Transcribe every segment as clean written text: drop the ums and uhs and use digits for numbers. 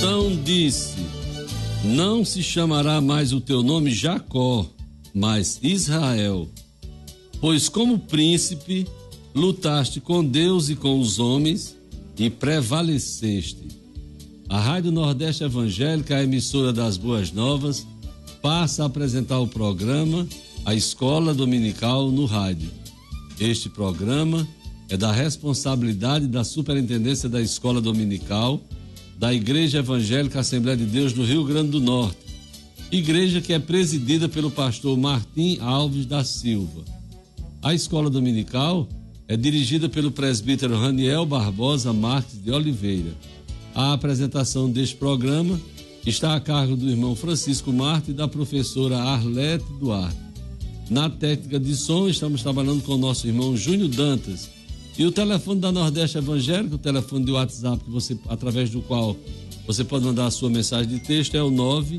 Então disse: não se chamará mais o teu nome Jacó, mas Israel, pois como príncipe lutaste com Deus e com os homens e prevaleceste. A Rádio Nordeste Evangélica, a emissora das Boas Novas, passa a apresentar o programa A Escola Dominical no Rádio. Este programa é da responsabilidade da Superintendência da Escola Dominical da Igreja Evangélica Assembleia de Deus do Rio Grande do Norte, igreja que é presidida pelo pastor Martim Alves da Silva. A Escola Dominical é dirigida pelo presbítero Raniel Barbosa Marques de Oliveira. A apresentação deste programa está a cargo do irmão Francisco Marte e da professora Arlete Duarte. Na técnica de som, estamos trabalhando com o nosso irmão Júnior Dantas. E o telefone da Nordeste Evangélica, o telefone de WhatsApp, através do qual você pode mandar a sua mensagem de texto, é o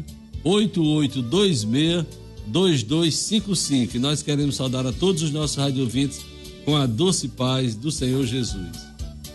988262255. E nós queremos saudar a todos os nossos radiovintes com a doce paz do Senhor Jesus.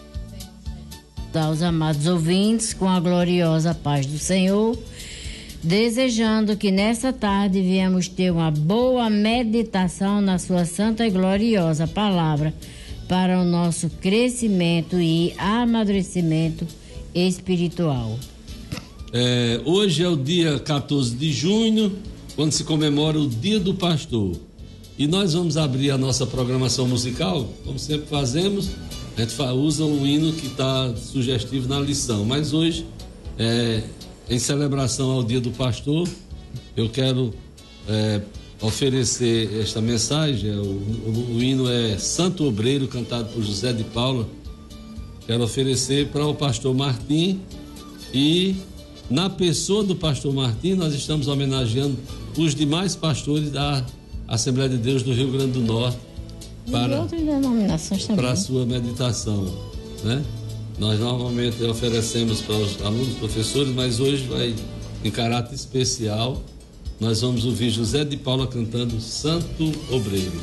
Aos amados ouvintes, com a gloriosa paz do Senhor, desejando que nessa tarde viemos ter uma boa meditação na sua santa e gloriosa palavra para o nosso crescimento e amadurecimento espiritual. Hoje é o dia 14 de junho, quando se comemora o Dia do Pastor. E nós vamos abrir a nossa programação musical, como sempre fazemos. A gente usa um hino que está sugestivo na lição, mas hoje, em celebração ao Dia do Pastor, eu quero oferecer esta mensagem. O hino é Santo Obreiro, cantado por José de Paula. Quero oferecer para o pastor Martim, e na pessoa do pastor Martim nós estamos homenageando os demais pastores da Assembleia de Deus do Rio Grande do Norte para a sua meditação, né? Nós normalmente oferecemos para os alunos, professores, mas hoje vai em caráter especial. Nós vamos ouvir José de Paula cantando Santo Obreiro.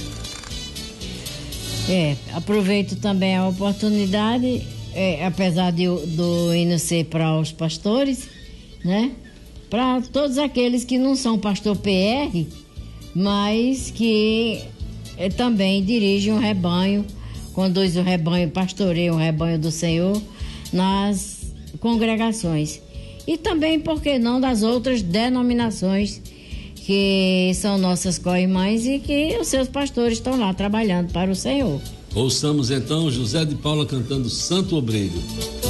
Aproveito também a oportunidade, apesar do hino ser para os pastores, né? Para todos aqueles que não são pastor PR, mas que também dirigem um rebanho, conduz o rebanho, pastoreia o rebanho do Senhor nas congregações. E também, por que não, das outras denominações que são nossas co-irmãs e que os seus pastores estão lá trabalhando para o Senhor. Ouçamos então José de Paula cantando Santo Obreiro.